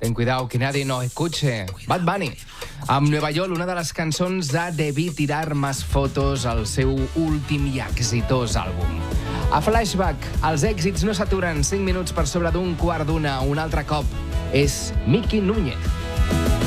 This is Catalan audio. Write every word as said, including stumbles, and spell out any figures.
ten cuidado que nadie nos escuche. Bad Bunny. Amb Nueva York, una de les cançons de Debí tirar más fotos, el seu últim i exitós àlbum. A Flashback, els èxits no s'aturen. cinc minuts per sobre d'un quart d'una. Un altre cop és Miki Núñez.